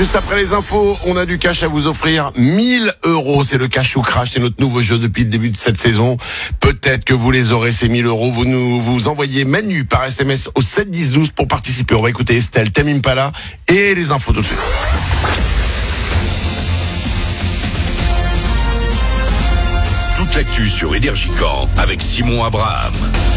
Juste après les infos, on a du cash à vous offrir. 1000 €, c'est le cash ou crash, c'est notre nouveau jeu depuis le début de cette saison. Peut-être que vous les aurez, ces 1000 €. Vous envoyez Manu par SMS au 7 10 12 pour participer. On va écouter Estelle, Tame Impala et les infos tout de suite. Toute l'actu sur Énergie Caen avec Simon Abraham.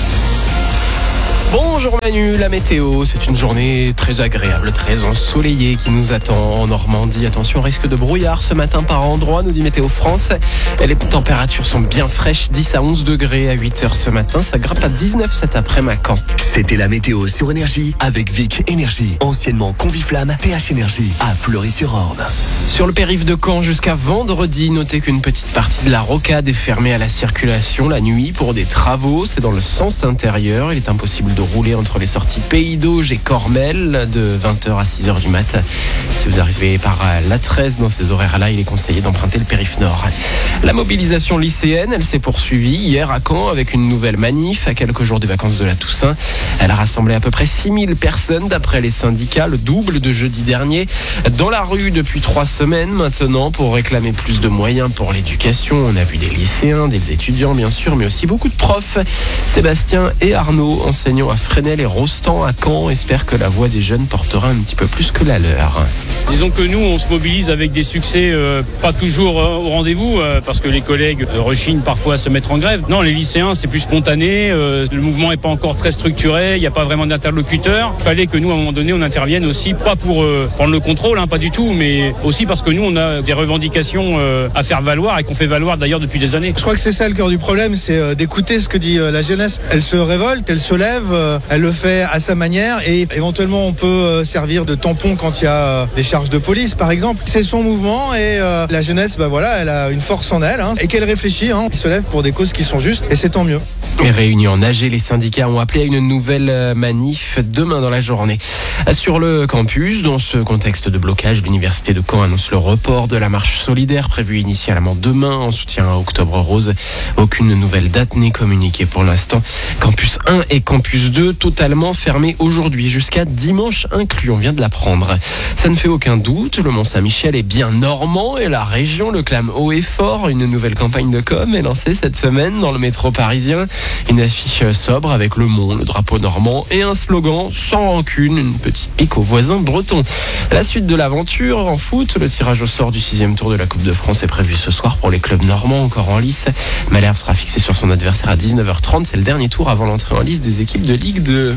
Bonjour Manu, la météo, c'est une journée très agréable, très ensoleillée qui nous attend en Normandie. Attention, risque de brouillard ce matin par endroit, nous dit Météo France. Et les températures sont bien fraîches, 10 à 11 degrés à 8h ce matin. Ça grimpe à 19 cet après-midi à Caen. C'était la météo sur Énergie avec Vic Énergie, anciennement Conviflamme, PH Énergie à Fleury-sur-Orne. Sur le périph' de Caen jusqu'à vendredi, notez qu'une petite partie de la rocade est fermée à la circulation la nuit pour des travaux. C'est dans le sens intérieur. Il est impossible de rouler entre les sorties Pays d'Auge et Cormel de 20h à 6h du mat. Si vous arrivez par la 13 dans ces horaires-là, il est conseillé d'emprunter le périph' nord. La mobilisation lycéenne, elle s'est poursuivie hier à Caen avec une nouvelle manif à quelques jours des vacances de la Toussaint. Elle a rassemblé à peu près 6000 personnes d'après les syndicats, le double de jeudi dernier, dans la rue depuis 3 semaines maintenant pour réclamer plus de moyens pour l'éducation. On a vu des lycéens, des étudiants bien sûr, mais aussi beaucoup de profs. Sébastien et Arnaud, enseignants à Fresnel et Rostand à Caen, espèrent que la voix des jeunes portera un petit peu plus que la leur. Disons que nous, on se mobilise avec des succès pas toujours au rendez-vous, parce que les collègues rechignent parfois à se mettre en grève. Non, les lycéens, c'est plus spontané, le mouvement n'est pas encore très structuré, il n'y a pas vraiment d'interlocuteur. Il fallait que nous, à un moment donné, on intervienne aussi, pas pour prendre le contrôle, pas du tout, mais aussi parce que nous, on a des revendications à faire valoir et qu'on fait valoir d'ailleurs depuis des années. Je crois que c'est ça le cœur du problème, c'est d'écouter ce que dit la jeunesse. Elle se révolte, elle se lève, elle le fait à sa manière et éventuellement on peut servir de tampon quand il y a des charges de police par exemple. C'est son mouvement et la jeunesse, elle a une force en elle et qu'elle réfléchit, elle se lève pour des causes qui sont justes et c'est tant mieux. Et réunis en AG, les syndicats ont appelé à une nouvelle manif demain dans la journée. Sur le campus, dans ce contexte de blocage, l'université de Caen annonce le report de la marche solidaire prévue initialement demain en soutien à Octobre Rose. Aucune nouvelle date n'est communiquée pour l'instant. Campus 1 et Campus 2 totalement fermés aujourd'hui jusqu'à dimanche inclus, on vient de l'apprendre. Ça ne fait aucun doute, le Mont-Saint-Michel est bien normand et la région le clame haut et fort. Une nouvelle campagne de com est lancée cette semaine dans le métro parisien. Une affiche sobre avec le mont, le drapeau normand et un slogan sans rancune, une petite pique aux voisins bretons. La suite de l'aventure en foot, le tirage au sort du 6e tour de la Coupe de France est prévu ce soir pour les clubs normands encore en lice. Malherbe sera fixé sur son adversaire à 19h30, c'est le dernier tour avant l'entrée en lice des équipes de Ligue 2.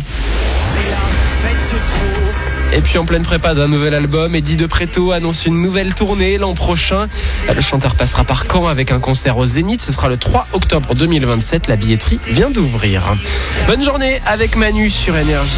Et puis en pleine prépa d'un nouvel album, Eddie De Pretto annonce une nouvelle tournée l'an prochain. Le chanteur passera par Caen avec un concert au Zénith. Ce sera le 3 octobre 2027. La billetterie vient d'ouvrir. Bonne journée avec Manu sur Énergie.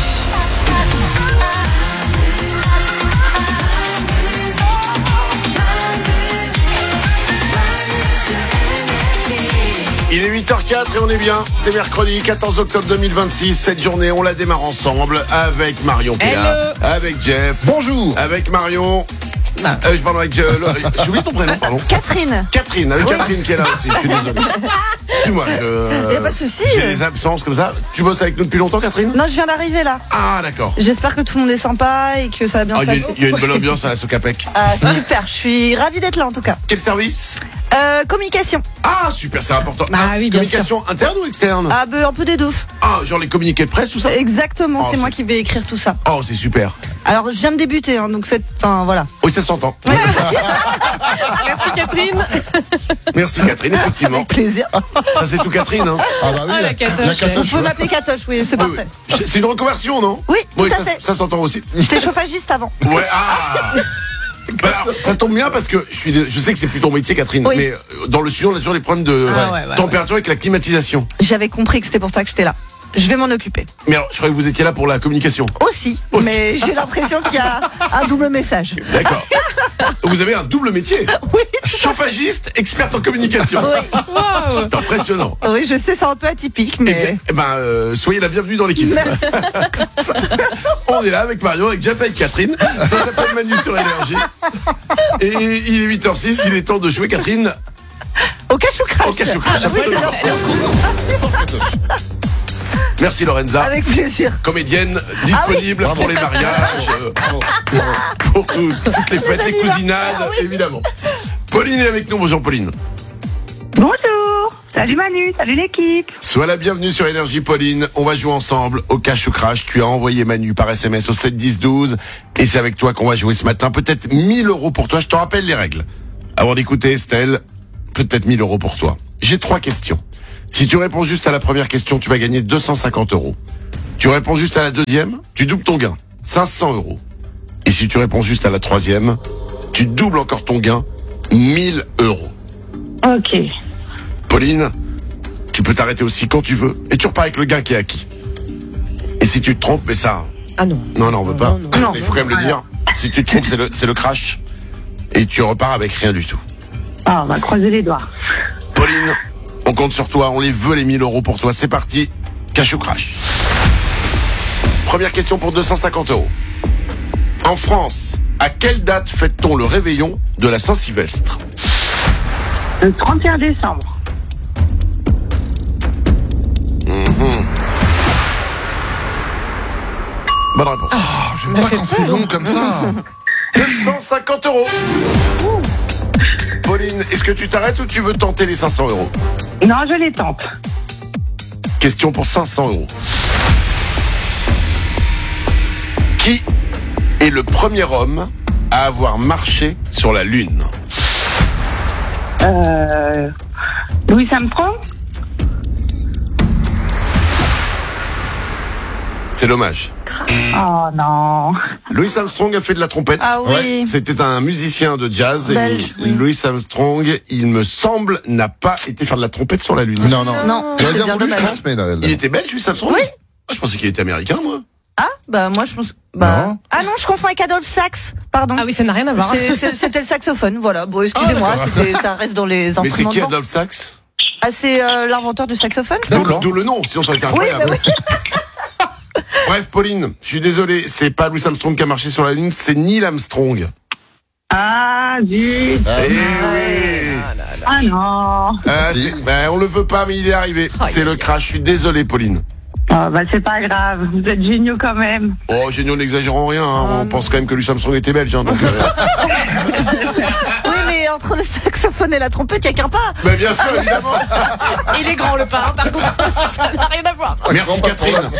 Il est 8h04 et on est bien. C'est mercredi 14 octobre 2026. Cette journée, on la démarre ensemble avec Marion qui est là, avec Jeff. Bonjour. Avec Marion. Je parle avec j'ai oublié ton prénom, pardon. Catherine, avec Catherine qui est là aussi, je suis désolé. Excuse-moi, y a pas de souci. J'ai des absences comme ça. Tu bosses avec nous depuis longtemps, Catherine? Non, je viens d'arriver là. Ah, d'accord. J'espère que tout le monde est sympa et que ça va bien se passer. Il y a une bonne ambiance à la Socapec. Ah, super, je suis ravie d'être là en tout cas. Quel service? Communication. Ah, super, c'est important. Ah oui, bien communication sûr. interne ou externe? Ah, un peu des deux. Ah, genre les communiqués de presse, tout ça? Exactement, c'est moi qui vais écrire tout ça. Oh, c'est super. Alors, je viens de débuter, donc voilà. Oui, ça s'entend. Merci Catherine. Merci Catherine, effectivement. Avec plaisir. Ça, c'est tout Catherine, hein? Ah bah oui, la catoche. On peut m'appeler Catoche, oui, c'est parfait. C'est une reconversion, non? Oui, tout à fait. Ça s'entend aussi. J'étais chauffagiste avant. Ouais, alors, ça tombe bien parce que je sais que c'est plus ton métier, Catherine, oui. mais dans le studio, on a toujours des problèmes de température avec la climatisation. J'avais compris que c'était pour ça que j'étais là. Je vais m'en occuper. Mais alors, je croyais que vous étiez là pour la communication. Aussi. Mais j'ai l'impression qu'il y a un double message. D'accord. Vous avez un double métier. Oui. Chauffagiste, experte en communication. Oui. Wow. C'est impressionnant. Oui, je sais, c'est un peu atypique, mais... soyez la bienvenue dans l'équipe. On est là avec Marion, avec Jeff, avec Catherine. Ça s'appelle Manu sur Énergie. Et il est 8h06, il est temps de jouer, Catherine. Au cache-ou-crache. Au cache-ou-crache, absolument. Merci Lorenza. Avec plaisir. Comédienne disponible pour les mariages, pour toutes les fêtes, les cousinades, évidemment. Pauline est avec nous. Bonjour Pauline. Bonjour. Salut Manu, salut l'équipe. Sois la bienvenue sur Énergie Pauline. On va jouer ensemble au cash ou crash. Tu as envoyé Manu par SMS au 7 10 12 et c'est avec toi qu'on va jouer ce matin. Peut-être 1000 € pour toi. Je te rappelle les règles. Avant d'écouter Estelle, peut-être 1000 € pour toi. J'ai 3 questions. Si tu réponds juste à la première question, tu vas gagner 250 €. Tu réponds juste à la deuxième, tu doubles ton gain, 500 €. Et si tu réponds juste à la troisième, tu doubles encore ton gain, 1000 €. Ok. Pauline, tu peux t'arrêter aussi quand tu veux et tu repars avec le gain qui est acquis. Et si tu te trompes, mais ça... Ah non. Non, on veut pas. Non. Il faut quand même le dire. Si tu te trompes, c'est le crash. Et tu repars avec rien du tout. Ah, on va croiser les doigts. Pauline, on compte sur toi. On les veut, les 1000 € pour toi. C'est parti. Cash ou crash. Première question pour 250 €. En France, à quelle date fête-t-on le réveillon de la Saint-Sylvestre ? Le 31 décembre. Bonne réponse. J'aime pas quand c'est long comme ça. 250 €. Pauline, est-ce que tu t'arrêtes ou tu veux tenter les 500 €? Non, je les tente. Question pour 500 €. Qui est le premier homme à avoir marché sur la Lune? Louis Armstrong. C'est dommage. Oh non. Louis Armstrong a fait de la trompette. Ah oui. C'était un musicien de jazz. Belge, et oui. Louis Armstrong, il me semble, n'a pas été faire de la trompette sur la Lune. Non. Non, Il aurait c'est bien bien voulu, je dommage. pense, mais là, Il était belge, Louis Armstrong? Oui. Ah, je pensais qu'il était américain, moi. Ah, bah moi je pense... Non. Ah non, je confonds avec Adolphe Sax, pardon. Ah oui, ça n'a rien à voir. C'était le saxophone, voilà. Bon, excusez-moi, ça reste dans les Mais c'est instruments qui de vent. Adolphe Sax? Ah, c'est l'inventeur du saxophone, je crois. D'où le nom, sinon ça aurait été Oui, incroyable. bah oui. Bref, Pauline, je suis désolé, c'est pas Louis Armstrong qui a marché sur la Lune, c'est Neil Armstrong. Ah, zut. Eh oui. Ah non. Si. On le veut pas, mais il est arrivé. C'est le crash, je suis désolé, Pauline. Oh, bah c'est pas grave. Vous êtes géniaux quand même. Oh, géniaux, n'exagérons rien, hein. On pense quand même que Louis Armstrong était belge, hein, donc, Oui, mais entre le saxophone et la trompette, il n'y a qu'un pas. Mais bien sûr, évidemment. Il est grand le pas, par contre, ça n'a rien à voir. ça. Merci, Catherine.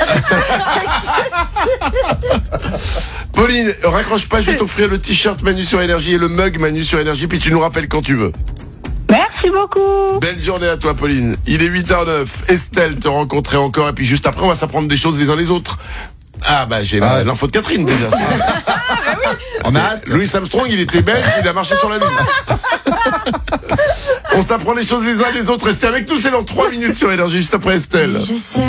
Pauline, raccroche pas, je vais t'offrir le t-shirt Manu sur Énergie et le mug Manu sur Énergie, puis tu nous rappelles quand tu veux. Merci beaucoup. Belle journée à toi, Pauline. Il est 8h09. Estelle te rencontrer encore, et puis juste après, on va s'apprendre des choses les uns les autres. Ah, bah, j'ai l'info de Catherine, déjà. On a hâte. Louis Armstrong, il était belge, il a marché sur la Lune. On s'apprend les choses les uns les autres. Restez avec nous, c'est dans 3 minutes sur Énergie, juste après Estelle. Je sais